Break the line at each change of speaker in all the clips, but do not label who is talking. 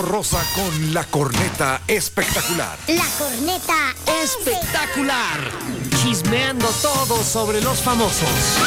Rosa con la corneta espectacular.
La corneta
Espectacular. Chismeando todo sobre los famosos.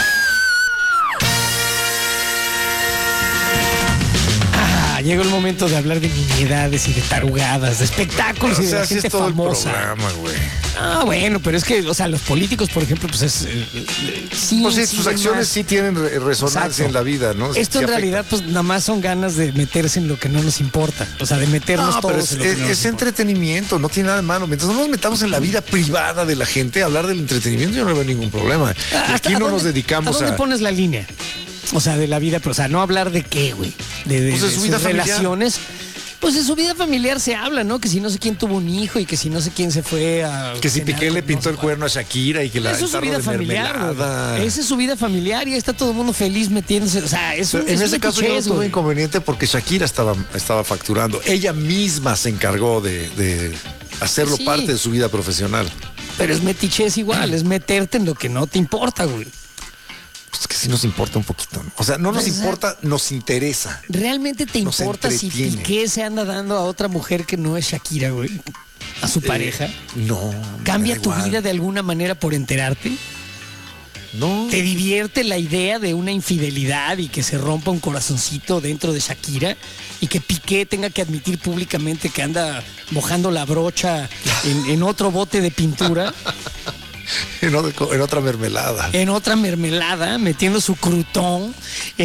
Llegó el momento de hablar de niñedades y de tarugadas, de espectáculos y de la gente famosa.
Programa, güey.
Bueno, pero es que, o sea, los políticos, por ejemplo, pues es...
sí, sus acciones más. Sí tienen resonancia. Exacto. En la vida, ¿no?
Esto en realidad, pues nada más son ganas de meterse en lo que no nos importa. O sea, de meternos todos en lo que no
es entretenimiento, no tiene nada de malo. Mientras no nos metamos en la vida privada de la gente, hablar del entretenimiento yo no veo ningún problema. Aquí no nos dedicamos
¿a dónde pones la línea? O sea, de la vida, pero, o sea, no hablar de qué, güey. De
su vida
relaciones. Pues de su vida familiar se habla, ¿no? Que si no sé quién tuvo un hijo y que si no sé quién se fue a...
Que si Piqué le pintó el cuerno a Shakira y que la...
Eso es su vida familiar, güey. Esa es su vida familiar y ahí está todo el mundo feliz metiéndose. O sea, eso
en ese caso yo no tuve inconveniente porque Shakira estaba facturando. Ella misma se encargó de hacerlo parte de su vida profesional.
Pero es metichez igual, es meterte en lo que no te importa, güey.
Pues que sí nos importa un poquito, ¿no? O sea, no nos importa, nos interesa.
¿Realmente te importa si Piqué se anda dando a otra mujer que no es Shakira, güey? ¿A su pareja?
No.
¿Cambia tu vida de alguna manera por enterarte?
No.
¿Te divierte la idea de una infidelidad y que se rompa un corazoncito dentro de Shakira? Y que Piqué tenga que admitir públicamente que anda mojando la brocha en otro bote de pintura.
En otra mermelada.
En otra mermelada, metiendo su crutón.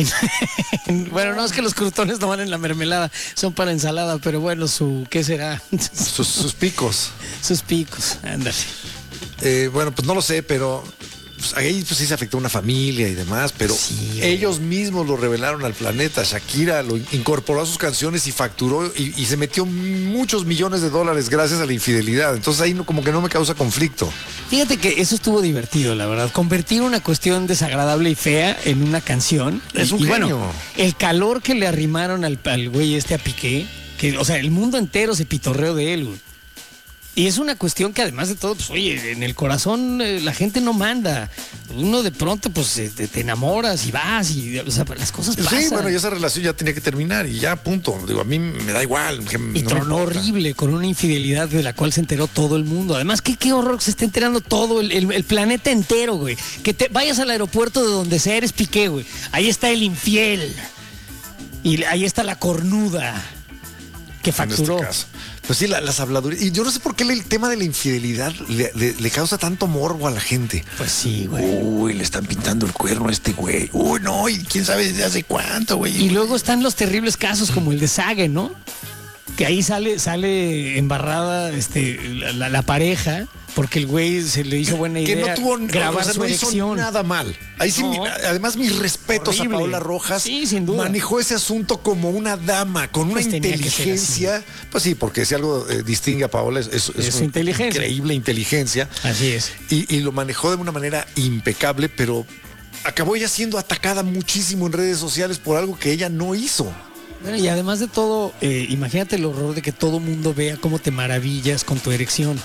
Bueno, no es que los crutones no van en la mermelada, son para ensalada, pero bueno, ¿qué será?
Sus picos.
Sus picos, ándale.
Bueno, pues no lo sé, pero pues, ahí pues sí se afectó una familia y demás, pero sí, ellos mismos lo revelaron al planeta. Shakira lo incorporó a sus canciones y facturó y se metió muchos millones de dólares gracias a la infidelidad. Entonces ahí como que no me causa conflicto.
Fíjate que eso estuvo divertido, la verdad. Convertir una cuestión desagradable y fea en una canción.
Es un genio.
Bueno, el calor que le arrimaron al güey a Piqué, que, o sea, el mundo entero se pitorreó de él, güey. Y es una cuestión que además de todo, pues oye, en el corazón la gente no manda. Uno de pronto, pues te enamoras y vas y, o sea, las cosas pasan.
Sí, bueno, y esa relación ya tenía que terminar y ya, punto. Digo, a mí me da igual.
Y tronó horrible con una infidelidad de la cual se enteró todo el mundo. Además, qué horror que se esté enterando todo el planeta entero, güey. Que te vayas al aeropuerto de donde sea, eres Piqué, güey. Ahí está el infiel. Y ahí está la cornuda que facturó.
En este caso. Pues sí, las habladurías. Y yo no sé por qué el tema de la infidelidad le causa tanto morbo a la gente.
Pues sí, güey.
Uy, le están pintando el cuerno a este güey. Uy, no, y quién sabe desde hace cuánto, güey.
Y luego están los terribles casos como el de Sage, ¿no? Que ahí sale embarrada la pareja, porque el güey se le hizo buena idea.
Que no tuvo
grabar su erección.
Hizo nada mal. Ahí sí, no. Además, mis respetos horrible. A Paola Rojas.
Sí, sin duda.
Manejó ese asunto como una dama, con una inteligencia. Pues sí, porque si algo distingue a Paola es
su inteligencia.
Increíble inteligencia.
Así es.
Y lo manejó de una manera impecable, pero acabó ella siendo atacada muchísimo en redes sociales por algo que ella no hizo.
Bueno, y además de todo, imagínate el horror de que todo mundo vea cómo te maravillas con tu erección.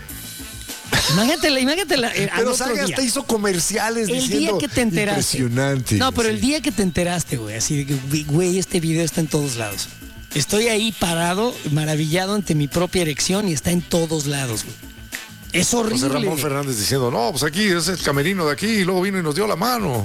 Imagínatela.
Pero Saga hasta hizo comerciales
el
diciendo,
día que te enteraste.
Impresionante.
No, pero el día que te enteraste, güey, así de que, güey, este video está en todos lados. Estoy ahí parado, maravillado ante mi propia erección y está en todos lados, güey. Es horrible.
José Ramón Fernández diciendo, no, pues aquí es el camerino de aquí y luego vino y nos dio la mano.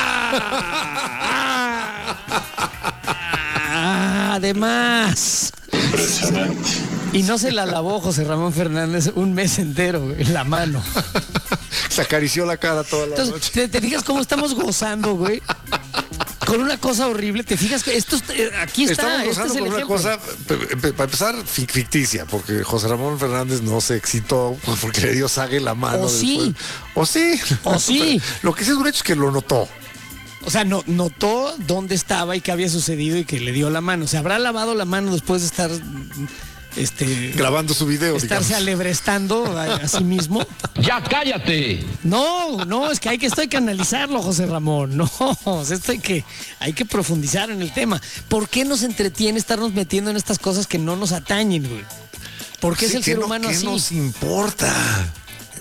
Además.
Impresionante.
Y no se la lavó José Ramón Fernández un mes entero en la mano.
Se acarició la cara toda la noche.
¿Te fijas cómo estamos gozando, güey? Con una cosa horrible, ¿te fijas? Aquí está.
Estamos gozando con una cosa, para empezar, ficticia, porque José Ramón Fernández no se excitó porque le dio Sague la mano.
O sí.
O sí.
O sí.
Lo que sí es un hecho es que lo notó.
O sea, notó dónde estaba y qué había sucedido y que le dio la mano. Se habrá lavado la mano después de estar
grabando su video,
estarse alebrestando a sí mismo.
¡Ya cállate!
No, es que esto hay que analizarlo, José Ramón. No, esto hay que profundizar en el tema. ¿Por qué nos entretiene estarnos metiendo en estas cosas que no nos atañen, güey? ¿Por qué es el ser humano así?
¿Qué nos importa?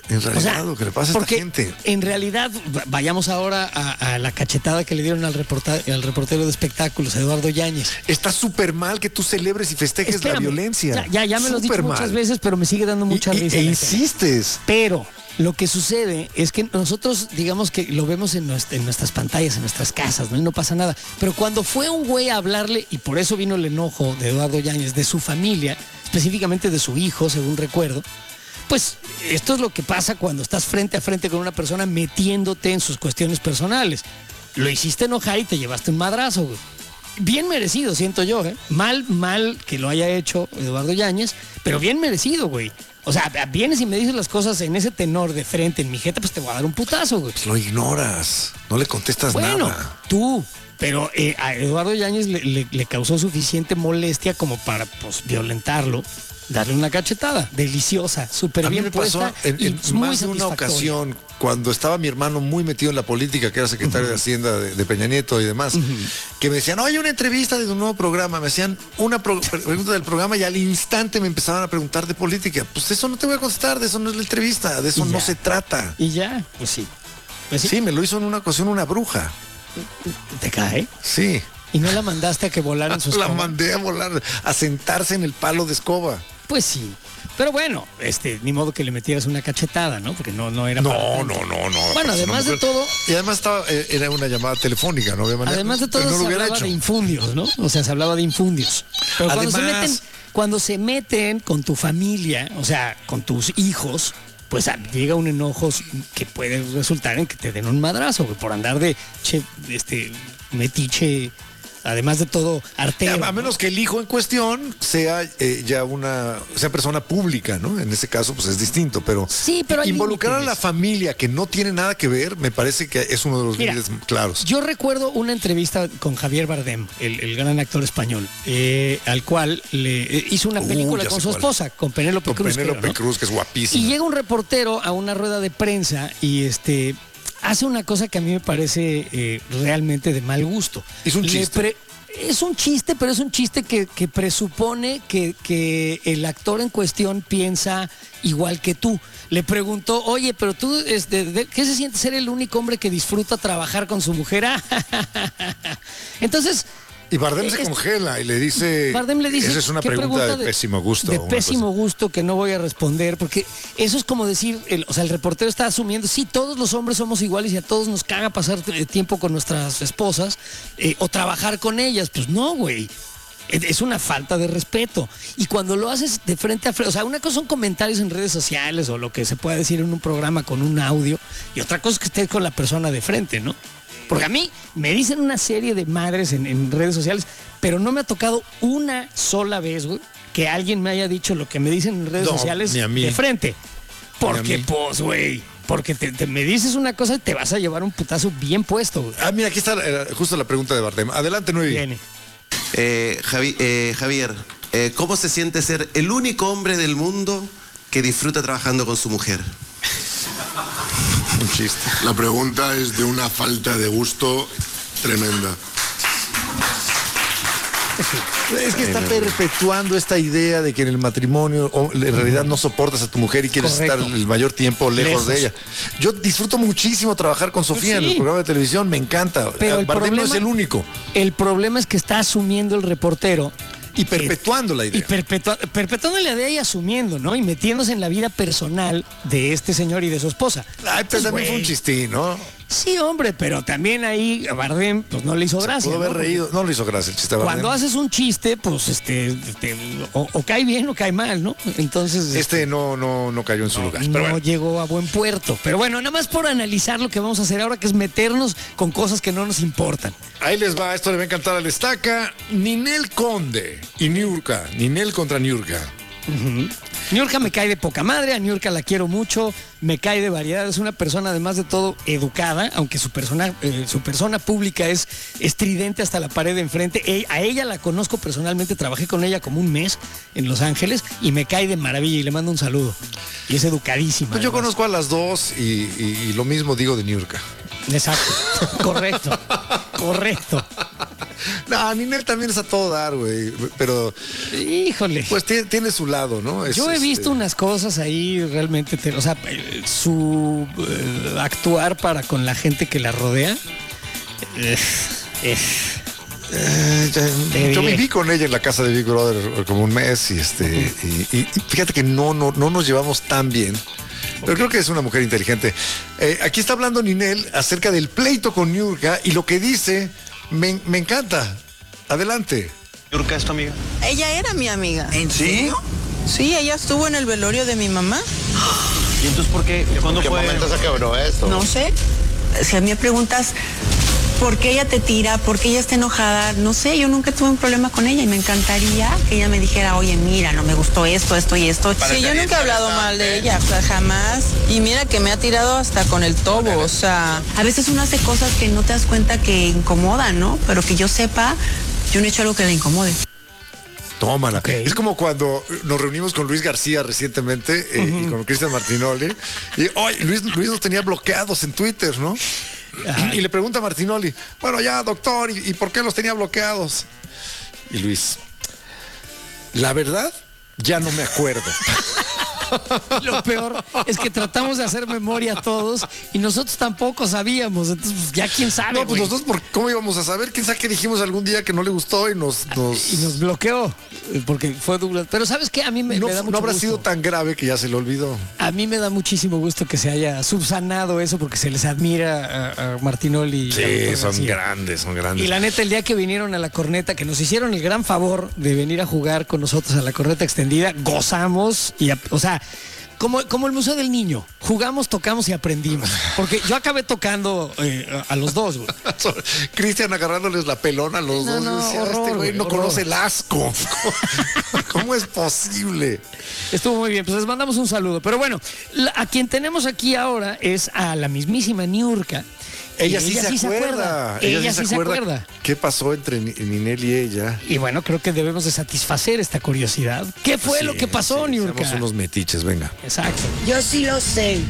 En realidad, lo que le pasa a esta
porque
gente.
en realidad, vayamos ahora a la cachetada que le dieron al reportero de espectáculos, Eduardo Yáñez.
Está súper mal que tú celebres y festejes
Espérame,
la violencia.
Ya me lo has dicho
Súper
muchas
mal.
veces, pero me sigue dando mucha risa.
E
la escena.
insistes.
Pero lo que sucede es que nosotros, digamos que lo vemos en nuestras pantallas, en nuestras casas, ¿no? Y no pasa nada. Pero cuando fue un güey a hablarle, y por eso vino el enojo de Eduardo Yáñez, de su familia, específicamente de su hijo, según recuerdo, pues esto es lo que pasa cuando estás frente a frente con una persona metiéndote en sus cuestiones personales. Lo hiciste enojar y te llevaste un madrazo, güey. Bien merecido, siento yo, ¿eh? Mal que lo haya hecho Eduardo Yáñez, pero bien merecido, güey. O sea, vienes y me dices las cosas en ese tenor de frente, en mi jeta, pues te voy a dar un putazo, güey.
Lo ignoras. No le contestas
Bueno,
nada.
tú, pero a Eduardo Yáñez le causó suficiente molestia como para, pues, violentarlo, darle una cachetada deliciosa, súper
A mí
bien
me pasó
puesta
en
y muy
más de una
satisfactoria.
ocasión, cuando estaba mi hermano muy metido en la política, que era secretario de Hacienda de Peña Nieto y demás, que me decían, oye, una entrevista de un nuevo programa, me hacían una pregunta del programa y al instante me empezaban a preguntar de política. Pues eso no te voy a contestar, de eso no es la entrevista, de eso
Y
no
ya.
se trata.
Y ya, pues sí. Pues sí,
Sí, me lo hizo en una ocasión una bruja.
te cae.
Sí.
Y no la mandaste a que volara en sus
La mandé a volar, a sentarse en el palo de escoba.
Pues sí. Pero bueno, ni modo que le metieras una cachetada, ¿no? Porque no era para
No,
tanto.
no.
Bueno, además de todo,
Y además era una llamada telefónica, ¿no? Había manera-
además de todo
pero no lo
se
hubiera
hablaba
hecho.
de infundios, ¿no? O sea, se hablaba de infundios. Pero
Además-
cuando se meten con tu familia, o sea, con tus hijos, pues llega un enojo que puede resultar en que te den un madrazo, güey, por andar de metiche, además de todo, artero.
A menos que el hijo en cuestión sea sea persona pública, ¿no? En ese caso, pues es distinto, pero
Sí, pero hay
involucrar a la
límites.
familia que no tiene nada que ver, me parece que es uno de los
Mira,
límites claros.
Yo recuerdo una entrevista con Javier Bardem, el gran actor español, al cual le hizo una película
ya
con
sé
su
cuál.
esposa, con Penélope
Con
Cruz.
Penélope
creo, ¿no?
Cruz, que es
Y
guapísima.
llega un reportero a una rueda de prensa y hace una cosa que a mí me parece realmente de mal gusto.
Hizo un chiste.
Es un chiste, pero es un chiste que presupone que el actor en cuestión piensa igual que tú. Le preguntó, oye, pero tú, ¿qué se siente ser el único hombre que disfruta trabajar con su mujer? Entonces,
Y Bardem se congela y le dice,
Bardem le dice,
esa es una
¿qué
pregunta de pésimo gusto.
De
una
pésimo
cosa.
gusto que no voy a responder, porque eso es como decir, el reportero está asumiendo, sí, todos los hombres somos iguales y a todos nos caga pasar tiempo con nuestras esposas o trabajar con ellas. Pues no, güey. Es una falta de respeto. Y cuando lo haces de frente a frente, o sea, una cosa son comentarios en redes sociales o lo que se pueda decir en un programa con un audio, y otra cosa es que estés con la persona de frente, ¿no? Porque a mí me dicen una serie de madres en redes sociales, pero no me ha tocado una sola vez, güey, que alguien me haya dicho lo que me dicen en redes
No,
sociales
ni a mí.
de frente. Porque,
mí.
pues, güey, porque me dices una cosa y te vas a llevar un putazo bien puesto, güey.
Mira, aquí está justo la pregunta de Bardem. Adelante, Nuevi.
Viene.
Javier, ¿cómo se siente ser el único hombre del mundo que disfruta trabajando con su mujer?
Un chiste.
La pregunta es de una falta de gusto tremenda.
Es que está perpetuando esta idea de que en el matrimonio en realidad no soportas a tu mujer y quieres
Correcto.
estar el mayor tiempo lejos de ella. Yo disfruto muchísimo trabajar con Sofía en
Sí.
el programa de televisión, me encanta.
Pero el
Bardem no
problema-
es el único.
El problema es que está asumiendo el reportero.
Y perpetuando la
Y
idea.
perpetuando la idea y asumiendo, ¿no? Y metiéndose en la vida personal de este señor y de su esposa.
Ay, pero también fue un
güey.
chistín, ¿no?
Sí, hombre, pero también ahí a Bardem pues no le hizo gracia.
Pudo haber
¿no?
reído. No le hizo gracia el chiste a Bardem.
Cuando haces un chiste, pues o cae bien o cae mal, ¿no? Entonces
no cayó en su lugar. Pero
no
bueno.
llegó a buen puerto. Pero bueno, nada más por analizar lo que vamos a hacer ahora, que es meternos con cosas que no nos importan.
Ahí les va, esto le va a encantar al Estaca. Ninel Conde y Niurka. Ninel contra Niurka.
Niurka me cae de poca madre, a Niurka la quiero mucho, me cae de variedad, es una persona además de todo educada, aunque su persona pública es estridente hasta la pared de enfrente. A ella la conozco personalmente, trabajé con ella como un mes en Los Ángeles y me cae de maravilla y le mando un saludo. Y es educadísima.
Pues yo
además.
conozco a las dos y lo mismo digo de Niurka.
Exacto, correcto.
No, Ninel también es a todo dar, güey. Pero,
Híjole.
pues tiene su lado, ¿no?
Yo he visto unas cosas ahí realmente, o sea, su actuar para con la gente que la rodea.
Yo viví con ella en la casa de Big Brother como un mes y fíjate que no nos llevamos tan bien. Pero creo que es una mujer inteligente. Aquí está hablando Ninel acerca del pleito con Niurka y lo que dice me encanta. Adelante.
¿Niurka es tu amiga?
Ella era mi amiga.
¿En serio?
Sí, ella estuvo en el velorio de mi mamá.
¿Y entonces por qué? ¿Cuándo fue?
momento se quebró esto?
No sé. Si a mí me preguntas por qué ella te tira, por qué ella está enojada, no sé, yo nunca tuve un problema con ella y me encantaría que ella me dijera, oye, mira, no me gustó esto y esto. Sí, yo nunca he hablado mal de ella, o sea, jamás. Y mira que me ha tirado hasta con el tobo, o sea, a veces uno hace cosas que no te das cuenta que incomodan, ¿no? Pero que yo sepa, yo no he hecho algo que le incomode.
Tómala.
Okay.
Es como cuando nos reunimos con Luis García recientemente y con Cristian Martinoli. Y Luis nos tenía bloqueados en Twitter, ¿no? Ajá. Y le pregunta a Martinoli, bueno, ya, doctor, ¿y por qué los tenía bloqueados? Y Luis, la verdad, ya no me acuerdo.
Lo peor es que tratamos de hacer memoria todos y nosotros tampoco sabíamos. Entonces, pues, ya quién sabe.
No, pues
güey.
nosotros, ¿cómo íbamos a saber? ¿Quién sabe qué dijimos algún día que no le gustó y nos...
Y nos bloqueó, porque fue duro. Pero ¿sabes qué? A mí me da mucho
no habrá
gusto.
sido tan grave que ya se le olvidó.
A mí me da muchísimo gusto que se haya subsanado eso porque se les admira a Martinoli.
Sí,
y a
son
García.
grandes, son grandes.
Y la neta, el día que vinieron a la corneta, que nos hicieron el gran favor de venir a jugar con nosotros a la corneta extendida, gozamos y, o sea, como el Museo del Niño, jugamos, tocamos y aprendimos. Porque yo acabé tocando a los dos, güey.
Cristian agarrándoles la pelona a los dos.
No,
Decía,
horror,
este güey no
horror.
conoce el asco. ¿Cómo es posible?
Estuvo muy bien, pues les mandamos un saludo. Pero bueno, a quien tenemos aquí ahora es a la mismísima Niurka.
Ella sí se acuerda.
Ella sí se acuerda.
¿Qué pasó entre Ninel y ella?
Y bueno, creo que debemos de satisfacer esta curiosidad. ¿Qué fue lo que pasó, Niurka?
Somos unos metiches, venga.
Exacto.
Yo sí lo sé.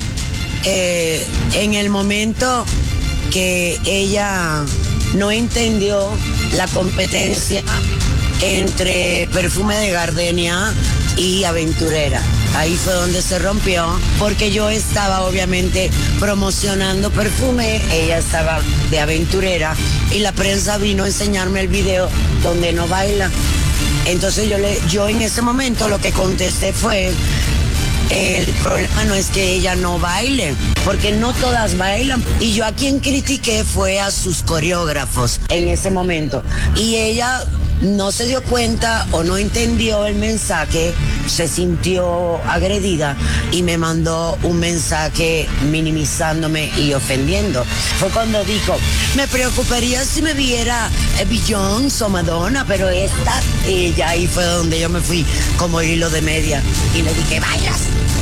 En el momento que ella no entendió la competencia entre Perfume de Gardenia y Aventurera. Ahí fue donde se rompió, porque yo estaba obviamente promocionando Perfume, ella estaba de Aventurera y la prensa vino a enseñarme el video donde no baila. Entonces yo en ese momento lo que contesté fue, el problema no es que ella no baile, porque no todas bailan. Y yo a quien critiqué fue a sus coreógrafos en ese momento. Y ella no se dio cuenta o no entendió el mensaje, se sintió agredida y me mandó un mensaje minimizándome y ofendiendo. Fue cuando dijo, me preocuparía si me viera Beyoncé o Madonna, pero ella, ahí fue donde yo me fui como hilo de media y le dije, bailas.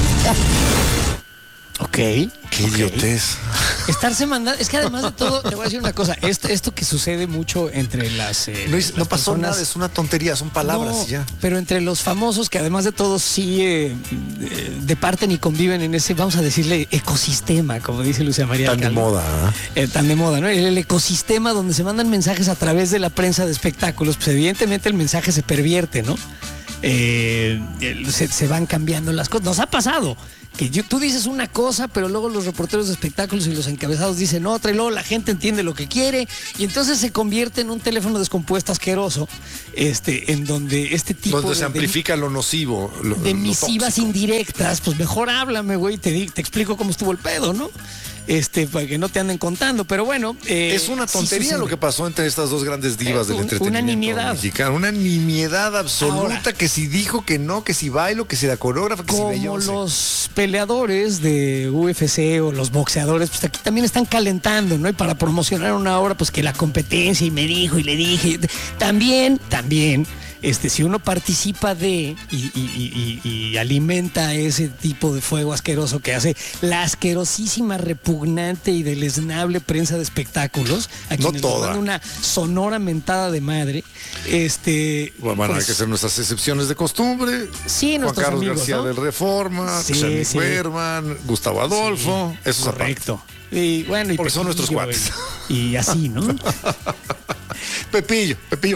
Ok.
Qué idiotez.
Estarse mandando, es que además de todo, te voy a decir una cosa, esto que sucede mucho entre las
No pasó
personas,
nada, es una tontería, son palabras
no,
y ya.
pero entre los famosos que además de todo sí departen y conviven en ese, vamos a decirle, ecosistema, como dice Lucía María
Tan de
Alcalde.
moda,
Tan de moda, ¿no? El ecosistema donde se mandan mensajes a través de la prensa de espectáculos, pues evidentemente el mensaje se pervierte, ¿no? Se van cambiando las cosas. Nos ha pasado que tú dices una cosa, pero luego los reporteros de espectáculos y los encabezados dicen otra, y luego la gente entiende lo que quiere, y entonces se convierte en un teléfono descompuesto asqueroso, en donde este tipo
donde se amplifica lo nocivo.
De misivas indirectas, pues mejor háblame, güey, te explico cómo estuvo el pedo, ¿no? Para que no te anden contando, pero bueno.
Es una tontería lo que pasó entre estas dos grandes divas del entretenimiento
una nimiedad
mexicano. Una nimiedad absoluta. Ahora, que si dijo que no, que si bailo, que si la coreógrafa, que
como
si Beyoncé.
Los peleadores de UFC o los boxeadores, pues aquí también están calentando, ¿no? Y para promocionar una obra, pues que la competencia y me dijo y le dije. También. Si uno participa y alimenta ese tipo de fuego asqueroso que hace la asquerosísima, repugnante y deleznable prensa de espectáculos, a quienes nos dan una sonora mentada de madre,
bueno,
pues,
hay que hacer nuestras excepciones de costumbre.
Sí,
Juan
nuestros
Carlos
amigos,
García
¿no?
del Reforma,
Sí,
Berman, Gustavo Adolfo, esos
correcto.
aparte.
Y bueno, y
porque son nuestros
Pepillo,
cuates.
y así, ¿no?
Pepillo.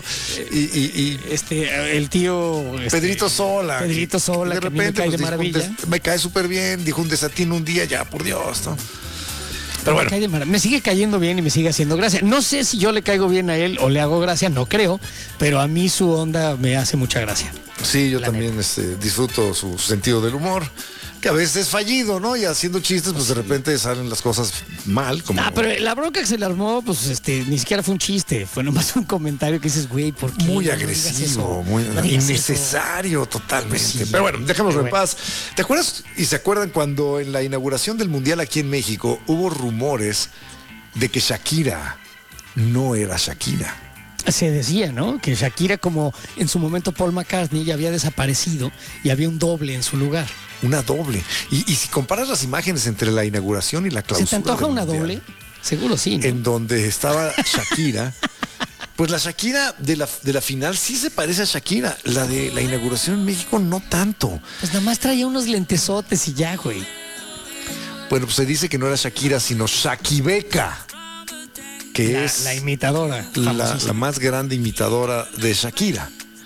Y
el tío
Pedrito Sola.
Pedrito Sola,
de
que a mí me
repente
cae de
dijo
maravilla.
me cae súper bien, dijo un desatino un día, ya, por Dios, ¿no? Pero bueno.
Me sigue cayendo bien y me sigue haciendo gracia. No sé si yo le caigo bien a él o le hago gracia, no creo, pero a mí su onda me hace mucha gracia.
Sí, yo también disfruto su sentido del humor, que a veces es fallido, ¿no? Y haciendo chistes, pues de repente salen las cosas mal.
Pero la bronca que se le armó, pues ni siquiera fue un chiste, fue nomás un comentario que dices, güey, ¿por qué?
Muy agresivo, muy innecesario totalmente. Sí, pero bueno, dejémoslo en paz. ¿Te acuerdas y se acuerdan cuando en la inauguración del Mundial aquí en México hubo rumores de que Shakira no era Shakira?
Se decía, ¿no? Que Shakira, como en su momento Paul McCartney, ya había desaparecido y había un doble en su lugar.
Una doble. Y si comparas las imágenes entre la inauguración y la clausura.
¿Se te antoja una doble? Seguro sí, ¿no?
En donde estaba Shakira. Pues la Shakira de la final sí se parece a Shakira. La de la inauguración en México no tanto.
Pues nada más traía unos lentesotes y ya, güey.
Bueno, pues se dice que no era Shakira, sino Shakibeca, que es
la imitadora.
La más grande imitadora de Shakira.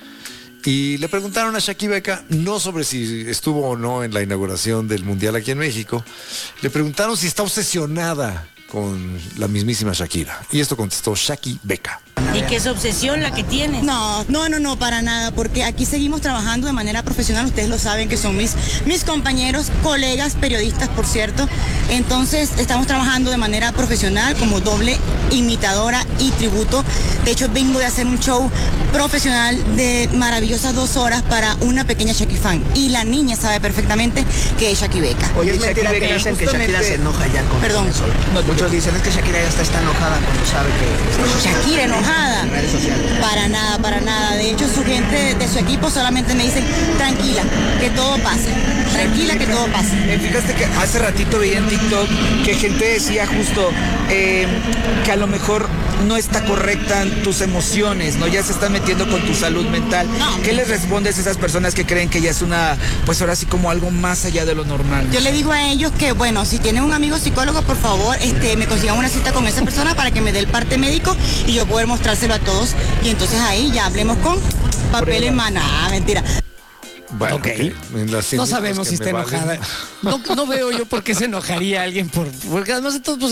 Y le preguntaron a Shakibeca, no sobre si estuvo o no en la inauguración del Mundial aquí en México, le preguntaron si está obsesionada con la mismísima Shakira. Y esto contestó Shakibeca.
¿Y qué es obsesión la que tienes?
No, para nada, porque aquí seguimos trabajando de manera profesional, ustedes lo saben que son mis compañeros, colegas, periodistas, por cierto. Entonces, estamos trabajando de manera profesional como doble imitadora y tributo. De hecho, vengo de hacer un show profesional de maravillosas 2 horas para una pequeña Shaki fan. Y la niña sabe perfectamente que es Shakibeca.
Oye, es mentira que dicen que Shakira se enoja ya con
Perdón.
Muchos dicen es que Shakira ya está enojada cuando sabe que...
Shakira enojada.
En redes sociales.
Para nada. De hecho, su gente de su equipo solamente me dicen, tranquila, que todo pase. Tranquila, que todo pase.
Fíjate que hace ratito veía en TikTok que gente decía justo que a lo mejor no está correcta tus emociones, ¿no? Ya se están metiendo con tu salud mental.
No.
¿Qué les respondes a esas personas que creen que ya es una, pues ahora sí como algo más allá de lo normal?
Yo le digo a ellos que, bueno, si tienen un amigo psicólogo, por favor, me consigan una cita con esa persona para que me dé el parte médico y yo poder mostrárselo a todos. Y entonces ahí ya hablemos con papel en mano. Mentira.
Bueno,
okay. No sabemos si está enojada. No veo yo por qué se enojaría alguien porque además de todo, pues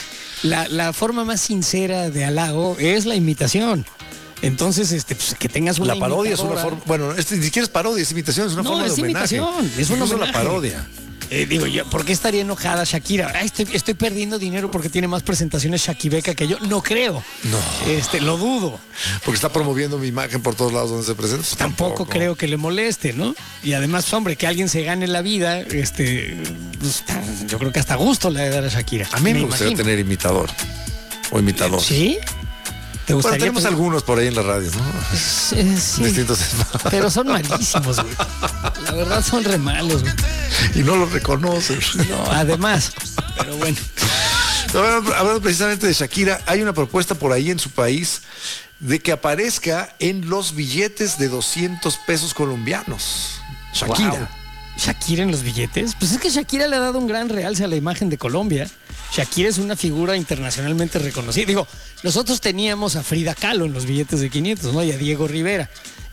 la forma más sincera de halago es la imitación. Entonces, pues, que tengas una
La parodia
imitadora.
es una forma... Bueno, ni siquiera es parodia, es imitación, es una forma de homenaje.
Es una
la parodia.
Digo yo, ¿por qué estaría enojada Shakira? Estoy perdiendo dinero porque tiene más presentaciones Shakibeca que yo. No creo.
No.
Lo dudo.
Porque está promoviendo mi imagen por todos lados donde se presenta. Pues
tampoco creo que le moleste, ¿no? Y además, hombre, que alguien se gane la vida, pues, yo creo que hasta gusto le debe dar a Shakira.
A mí me gustaría tener imitador o imitador.
¿Sí? ¿Te gustaría?
Bueno, tenemos algunos por ahí en la radio, ¿no?
Sí.
Distintos.
Pero son malísimos, güey. La verdad son re malos, güey.
Y no los reconoces.
No, además. Pero bueno.
Hablando precisamente de Shakira, hay una propuesta por ahí en su país de que aparezca en los billetes de 200 pesos colombianos. Shakira.
Wow. ¿Shakira en los billetes? Pues es que Shakira le ha dado un gran realce a la imagen de Colombia. Shakira es una figura internacionalmente reconocida. Digo, nosotros teníamos a Frida Kahlo en los billetes de 500, ¿no? Y a Diego Rivera.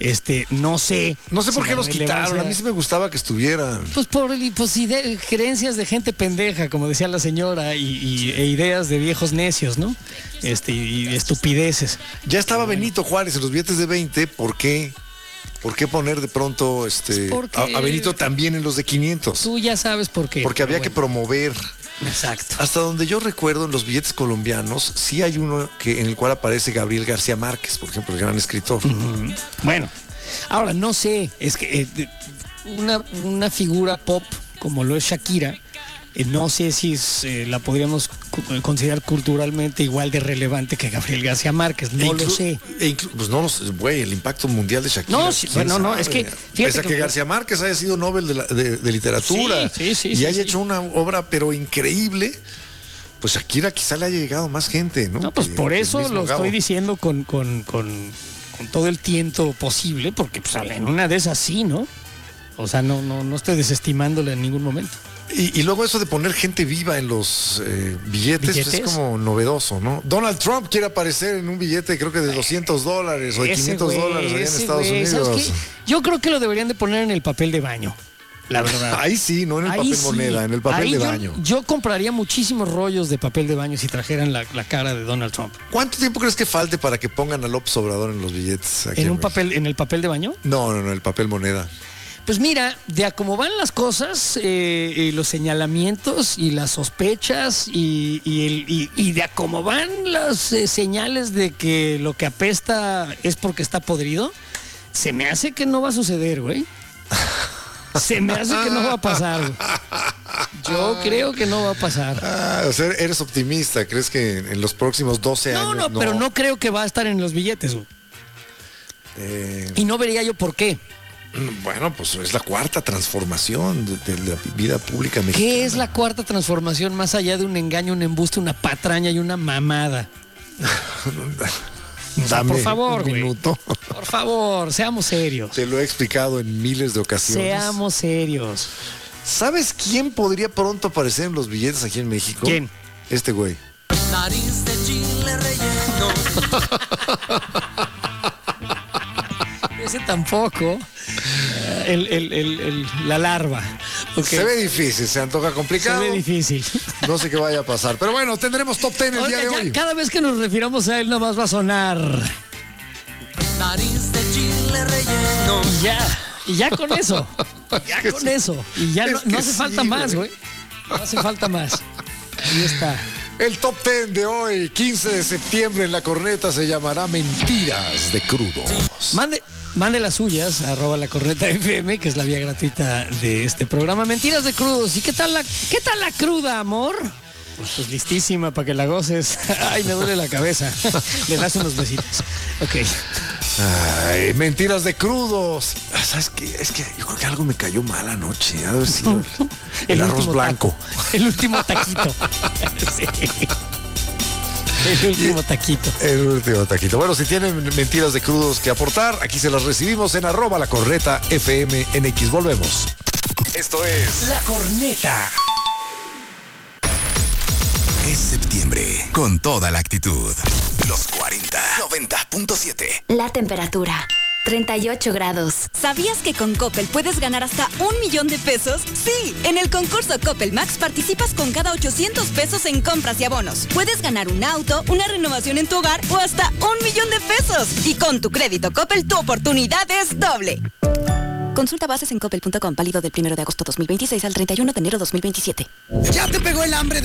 No sé
por qué los quitaron. A mí sí me gustaba que estuvieran.
Pues por creencias de gente pendeja, como decía la señora, e ideas de viejos necios, ¿no? Y estupideces.
Ya estaba Benito Juárez en los billetes de 20, ¿por qué? ¿Por qué poner de pronto a Benito también en los de 500?
Tú ya sabes por qué.
Porque había que promover.
Exacto.
Hasta donde yo recuerdo, en los billetes colombianos, sí hay uno en el cual aparece Gabriel García Márquez, por ejemplo, el gran escritor.
Uh-huh. Bueno, ahora no sé, es que una figura pop como lo es Shakira, no sé si la podríamos considerar culturalmente igual de relevante que Gabriel García Márquez, no lo sé.
Pues no, güey, el impacto mundial de Shakira.
No, sí, bueno, no, es que...
Pese a que García Márquez haya sido Nobel de literatura y haya hecho una obra, pero increíble, pues Shakira quizá le haya llegado más gente, ¿no?
No, pues por eso lo estoy diciendo con todo el tiento posible, porque pues, en una de esas sí, ¿no? O sea, no estoy desestimándole en ningún momento.
Y luego eso de poner gente viva en los billetes es como novedoso, ¿no? Donald Trump quiere aparecer en un billete, creo que de $200 o de $500 allá en Estados Unidos.
Yo creo que lo deberían de poner en el papel de baño, la verdad.
Ahí sí, no en el papel moneda, en el papel de baño.
Yo compraría muchísimos rollos de papel de baño si trajeran la cara de Donald Trump.
¿Cuánto tiempo crees que falte para que pongan a López Obrador en los billetes? Aquí
¿En el papel de baño?
No, el papel moneda.
Pues mira, de a cómo van las cosas, los señalamientos y las sospechas y de a cómo van las señales de que lo que apesta es porque está podrido, se me hace que no va a suceder, güey. Se me hace que no va a pasar, güey. Yo creo que no va a pasar.
O sea, eres optimista, ¿crees que en los próximos 12 años?
No, pero no creo que va a estar en los billetes, güey. Y no vería yo por qué.
Bueno, pues es la cuarta transformación de la vida pública mexicana.
¿Qué es la cuarta transformación más allá de un engaño, un embuste, una patraña y una mamada?
Dame
por favor,
un minuto.
Por favor, seamos serios.
Te lo he explicado en miles de ocasiones.
Seamos serios.
¿Sabes quién podría pronto aparecer en los billetes aquí en México?
¿Quién?
Este güey.
Nariz de chile relleno.
Ese tampoco. La larva. Okay.
Se ve difícil, se antoja complicado.
Se ve difícil.
No sé qué vaya a pasar. Pero bueno, tendremos top 10 el día de hoy.
Cada vez que nos refiramos a él, nomás va a sonar.
Nariz de chile relleno.
Y ya con eso. Ya con eso. Y ya no hace falta más, güey. No hace falta más. Ahí está.
El top 10 de hoy, 15 de septiembre en La Corneta, se llamará Mentiras de Crudos.
Mande las suyas, @La Corneta FM, que es la vía gratuita de este programa. Mentiras de Crudos. ¿Y qué tal la cruda, amor? Pues listísima para que la goces. Ay, me duele la cabeza. Le das unos besitos. Ok.
Ay, Mentiras de Crudos. ¿Sabes qué? Es que yo creo que algo me cayó mal anoche. Ha de haber sido el arroz blanco.
El último taquito. Sí. El último taquito.
El último taquito. Bueno, si tienen mentiras de crudos que aportar, aquí se las recibimos en @La Corneta FM NX. Volvemos. Esto es
La Corneta. Es septiembre con toda la actitud. Los 90.7.
La temperatura. 38 grados.
¿Sabías que con Coppel puedes ganar hasta $1,000,000 de pesos? Sí, en el concurso Coppel Max participas con cada 800 pesos en compras y abonos. Puedes ganar un auto, una renovación en tu hogar o hasta $1,000,000 de pesos. Y con tu crédito Coppel, tu oportunidad es doble. Consulta bases en coppel.com, válido del 1 de agosto 2026 al 31 de enero 2027.
¿Ya te pegó el hambre